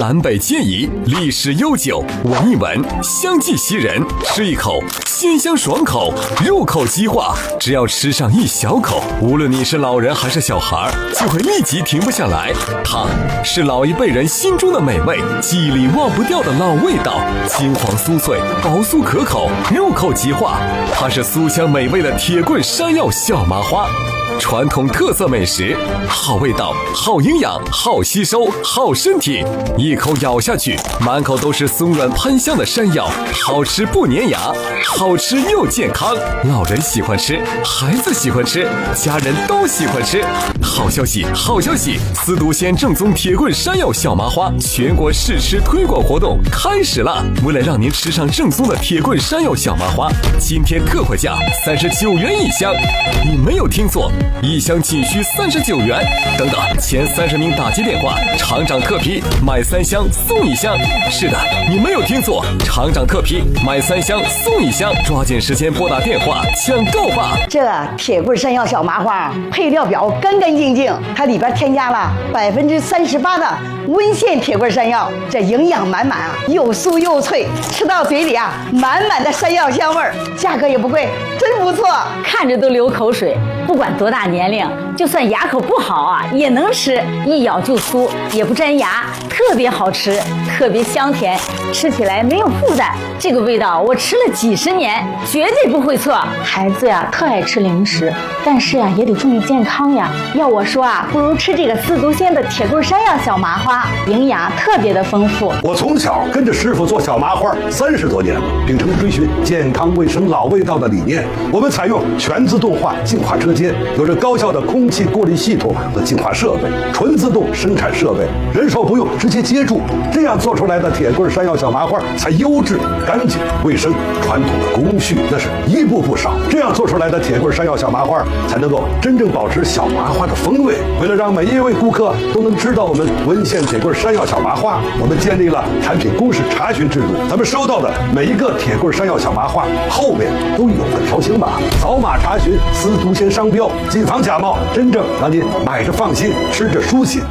南北皆宜，历史悠久。闻一闻，香气袭人，吃一口，鲜香爽口，入口即化。只要吃上一小口，无论你是老人还是小孩，就会立即停不下来。它是老一辈人心中的美味，记忆里忘不掉的老味道，金黄酥脆，薄酥可口，入口即化。它是酥香美味的铁棍山药小麻花。传统特色美食，好味道，好营养，好吸收，好身体。一口咬下去，满口都是松软喷香的山药，好吃不粘牙，好吃又健康。老人喜欢吃，孩子喜欢吃，家人都喜欢吃。好消息，好消息！司徒鲜正宗铁棍山药小麻花全国试吃推广活动开始了！为了让您吃上正宗的铁棍山药小麻花，今天特惠价39元一箱。你没有听错，一箱仅需39元。等等，前30名打接电话，厂长特批买3箱送1箱。是的，你没有听错，厂长特批买3箱送1箱，抓紧时间拨打电话抢购吧！ 这铁棍山药小麻花配料表干干净净，它里边添加了38%的温县铁棍山药，这营养满满啊，又酥又脆，吃到嘴里啊，满满的山药香味儿，价格也不贵，真不错， 看着都流口水。不管多大年龄，就算牙口不好啊，也能吃，一咬就酥，也不粘牙，特别好吃，特别香甜，吃起来没有负担。这个味道我吃了几10年，绝对不会错。孩子呀，特爱吃零食，但是呀，也得注意健康呀。要我说啊，不如吃这个司徒鲜的铁棍山药小麻花，营养特别的丰富。 我从小跟着师傅做小麻花30多年了，秉承追寻健康卫生老味道的理念，我们采用全自动化净化车间，有着高效的空气过滤系统和净化设备，纯自动生产设备，人手不用，直接接触，这样做出来的铁棍山药小麻花才优质、干净、卫生。传统的工序那是一步不少，这样做出来的铁棍山药小麻花才能够真正保持小麻花的风味。为了让每一位顾客都能知道我们温县铁棍山药小麻花，我们建立了产品公示查询制度。咱们收到的每一个铁棍山药小麻花后面都有个条形码，扫码查询司徒鲜商标，谨防假冒，真正让您买着放心，吃着舒心。